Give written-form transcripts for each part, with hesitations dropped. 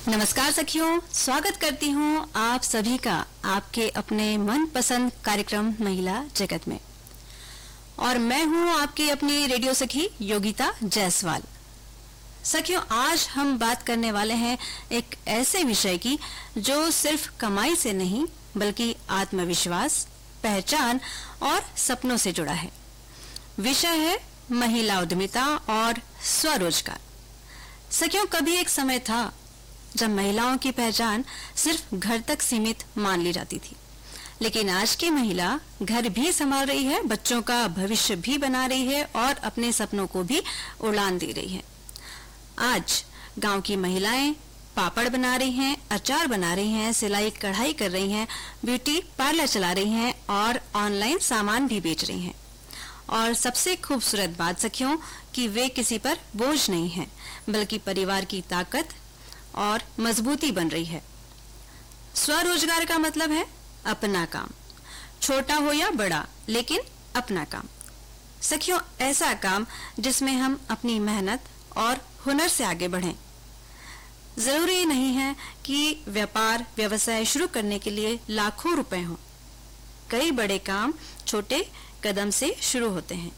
नमस्कार सखियों, स्वागत करती हूँ आप सभी का आपके अपने मनपसंद कार्यक्रम महिला जगत में। और मैं हूँ आपकी अपनी रेडियो सखी योगिता जायसवाल। सखियों, आज हम बात करने वाले हैं एक ऐसे विषय की जो सिर्फ कमाई से नहीं बल्कि आत्मविश्वास, पहचान और सपनों से जुड़ा है। विषय है महिला उद्यमिता और स्वरोजगार। सखियों, कभी एक समय था जब महिलाओं की पहचान सिर्फ घर तक सीमित मान ली जाती थी, लेकिन आज की महिला घर भी संभाल रही है, बच्चों का भविष्य भी बना रही है और अपने सपनों को भी उड़ान दे रही है। आज गांव की महिलाएं पापड़ बना रही हैं, अचार बना रही हैं, सिलाई कढ़ाई कर रही हैं, ब्यूटी पार्लर चला रही हैं और ऑनलाइन सामान भी बेच रही हैं। और सबसे खूबसूरत बात सखियों कि वे किसी पर बोझ नहीं हैं, बल्कि परिवार की ताकत और मजबूती बन रही है। स्वरोजगार का मतलब है अपना काम, छोटा हो या बड़ा, लेकिन अपना काम। सखियों, ऐसा काम जिसमें हम अपनी मेहनत और हुनर से आगे बढ़ें। जरूरी नहीं है कि व्यापार व्यवसाय शुरू करने के लिए लाखों रुपए हों। कई बड़े काम छोटे कदम से शुरू होते हैं।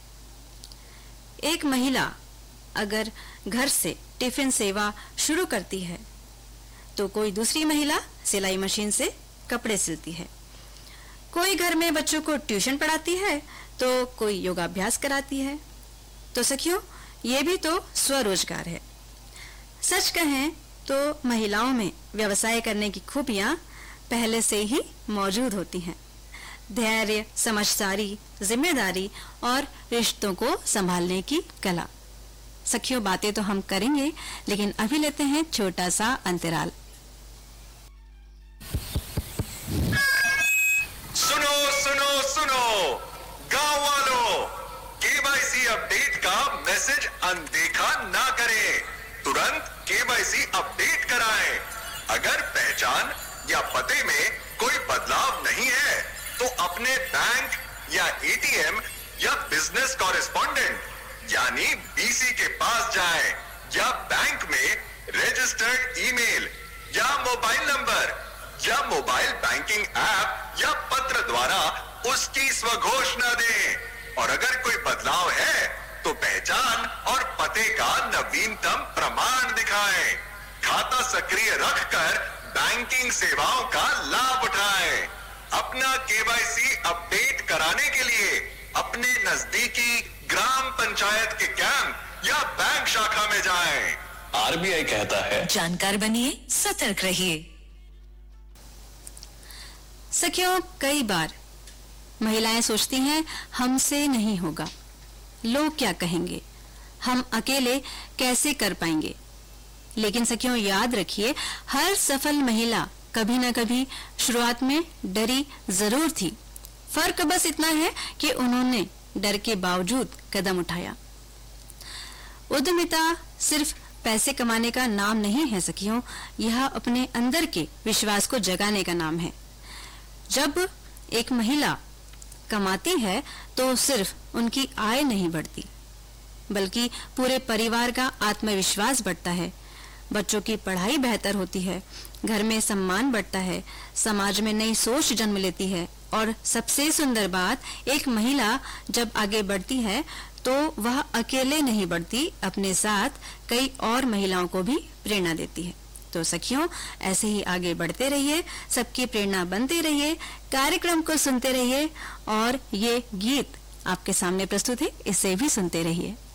एक महिला अगर घर से टिफिन सेवा शुरू करती है तो कोई दूसरी महिला सिलाई मशीन से कपड़े सिलती है, कोई घर में बच्चों को ट्यूशन पढ़ाती है तो कोई योगाभ्यास कराती है। तो सखियों, ये भी तो स्वरोजगार है। सच कहें तो महिलाओं में व्यवसाय करने की खूबियां पहले से ही मौजूद होती हैं। धैर्य, समझदारी, जिम्मेदारी और रिश्तों को संभालने की कला। सखियों, बातें तो हम करेंगे, लेकिन अभी लेते हैं छोटा सा अंतराल। सुनो सुनो सुनो गांव वालों, केवाईसी अपडेट का मैसेज अनदेखा ना करें। तुरंत केवाईसी अपडेट कराएं। अगर पहचान या पते में कोई बदलाव नहीं है तो अपने बैंक या एटीएम या बिजनेस कॉरेस्पॉन्डेंट यानी बीसी के पास जाएं या बैंक में रजिस्टर्ड ईमेल या मोबाइल नंबर या मोबाइल बैंकिंग ऐप या पत्र द्वारा उसकी स्वघोषणा दें। और अगर कोई बदलाव है तो पहचान और पते का नवीनतम प्रमाण दिखाएं। खाता सक्रिय रखकर बैंकिंग सेवाओं का लाभ उठाएं। अपना केवाईसी अपडेट कराने के लिए अपने नजदीकी ग्राम पंचायत के कैंप या बैंक शाखा में जाएं। आरबीआई कहता है, जानकार बनिए, सतर्क रहिए। सखियों, कई बार महिलाएं सोचती हैं हमसे नहीं होगा, लोग क्या कहेंगे, हम अकेले कैसे कर पाएंगे। लेकिन सखियों, याद रखिए, हर सफल महिला कभी न कभी शुरुआत में डरी जरूर थी। फर्क बस इतना है कि उन्होंने डर के बावजूद कदम उठाया। उद्यमिता सिर्फ पैसे कमाने का नाम नहीं है सखियों, यह अपने अंदर के विश्वास को जगाने का नाम है। जब एक महिला कमाती है तो सिर्फ उनकी आय नहीं बढ़ती, बल्कि पूरे परिवार का आत्मविश्वास बढ़ता है। बच्चों की पढ़ाई बेहतर होती है, घर में सम्मान बढ़ता है, समाज में नई सोच जन्म लेती है और सबसे सुंदर बात, एक महिला जब आगे बढ़ती है तो वह अकेले नहीं बढ़ती, अपने साथ कई और महिलाओं को भी प्रेरणा देती है। तो सखियों, ऐसे ही आगे बढ़ते रहिए, सबकी प्रेरणा बनते रहिए, कार्यक्रम को सुनते रहिए और ये गीत आपके सामने प्रस्तुत है, इसे भी सुनते रहिए।